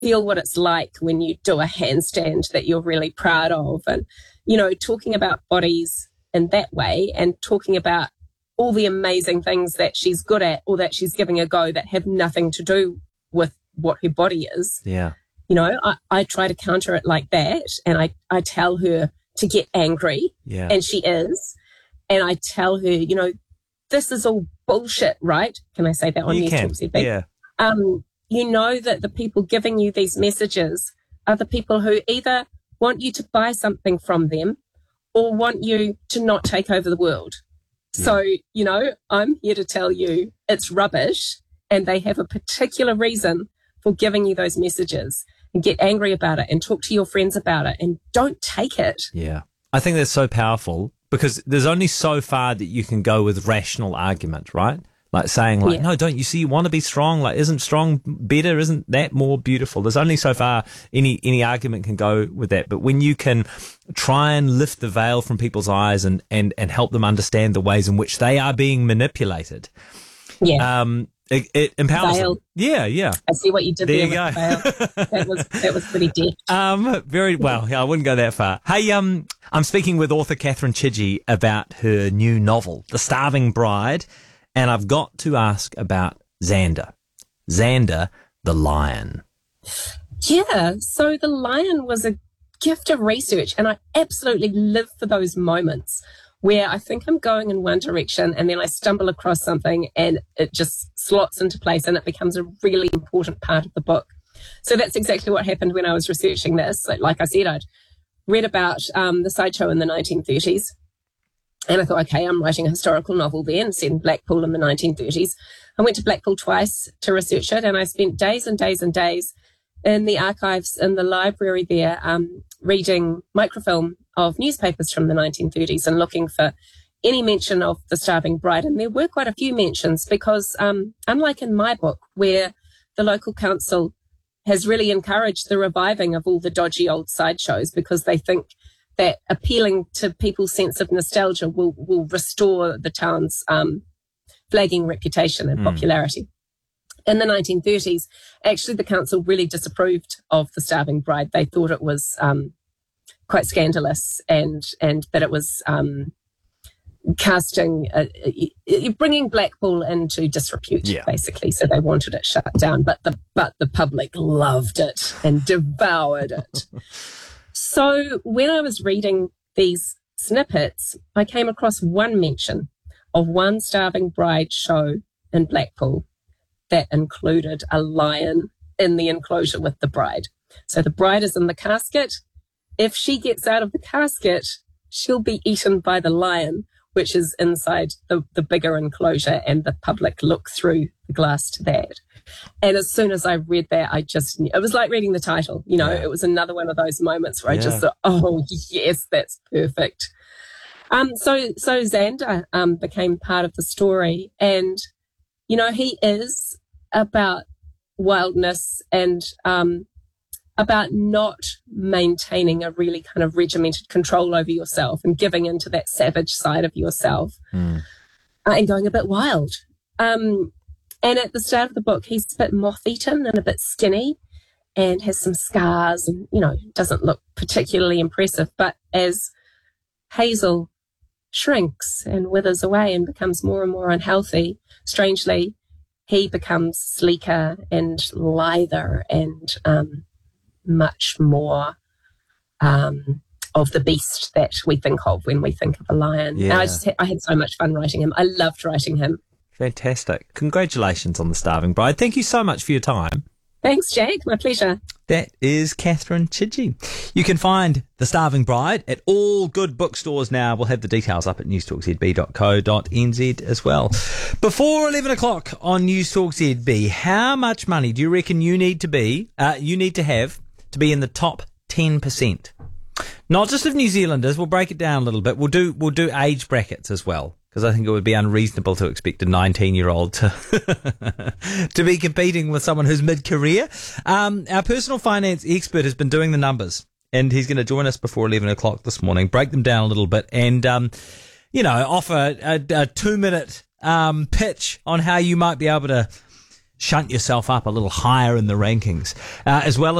feel what it's like when you do a handstand that you're really proud of. And, talking about bodies in that way and talking about all the amazing things that she's good at or that she's giving a go that have nothing to do with what her body is. Yeah. I try to counter it like that, and I tell her to get angry, and she is. And I tell her, this is all bullshit, right? Can I say that on News Talk ZB? Yeah. You know that the people giving you these messages are the people who either want you to buy something from them or want you to not take over the world. Yeah. So, I'm here to tell you it's rubbish, and they have a particular reason for giving you those messages, and get angry about it and talk to your friends about it and don't take it. Yeah. I think that's so powerful because there's only so far that you can go with rational argument, right? Like saying no, don't you see you want to be strong? Like, isn't strong better? Isn't that more beautiful? There's only so far any argument can go with that. But when you can try and lift the veil from people's eyes and help them understand the ways in which they are being manipulated. Yeah. It empowers them. Yeah. I see what you did there. You go. That was pretty deft. Very well. Yeah, I wouldn't go that far. Hey, I'm speaking with author Kathryn Chidgey about her new novel, The Starving Bride, and I've got to ask about Xander the lion. Yeah. So the lion was a gift of research, and I absolutely live for those moments where I think I'm going in one direction and then I stumble across something and it just slots into place and it becomes a really important part of the book. So that's exactly what happened when I was researching this. Like I said, I'd read about the sideshow in the 1930s, and I thought, okay, I'm writing a historical novel then, set in Blackpool in the 1930s. I went to Blackpool twice to research it, and I spent days and days and days in the archives in the library there, reading microfilm of newspapers from the 1930s and looking for any mention of the Starving Bride. And there were quite a few mentions because, unlike in my book, where the local council has really encouraged the reviving of all the dodgy old sideshows because they think that appealing to people's sense of nostalgia will restore the town's flagging reputation and popularity. In the 1930s, actually, the council really disapproved of the Starving Bride. They thought it was quite scandalous and that it was bringing Blackpool into disrepute, basically. So they wanted it shut down, but the public loved it and devoured it. So when I was reading these snippets, I came across one mention of one Starving Bride show in Blackpool that included a lion in the enclosure with the bride. So the bride is in the casket. If she gets out of the casket, she'll be eaten by the lion, which is inside the bigger enclosure, and the public look through the glass to that. And as soon as I read that, I just knew. It was like reading the title. It was another one of those moments where I just thought, oh, yes, that's perfect. So Xander became part of the story, and, he is about wildness and about not maintaining a really kind of regimented control over yourself and giving into that savage side of yourself and going a bit wild. And at the start of the book, he's a bit moth-eaten and a bit skinny and has some scars and, doesn't look particularly impressive. But as Hazel shrinks and withers away and becomes more and more unhealthy, strangely, he becomes sleeker and lither and much more of the beast that we think of when we think of a lion. Yeah. And I had so much fun writing him. I loved writing him. Fantastic. Congratulations on The Starving Bride. Thank you so much for your time. Thanks, Jake. My pleasure. That is Kathryn Chidgey. You can find The Starving Bride at all good bookstores now. We'll have the details up at newstalkzb.co.nz as well. Before 11 o'clock on News Talk ZB, how much money do you reckon you need to have to be in the top 10%? Not just of New Zealanders. We'll break it down a little bit. We'll do age brackets as well, because I think it would be unreasonable to expect a 19-year-old to be competing with someone who's mid-career. Our personal finance expert has been doing the numbers, and he's going to join us before 11 o'clock this morning, break them down a little bit, and offer a 2-minute pitch on how you might be able to shunt yourself up a little higher in the rankings, as well